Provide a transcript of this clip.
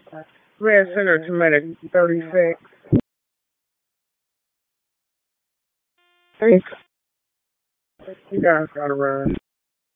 Red Center Tomato 36. Thanks. You guys gotta run.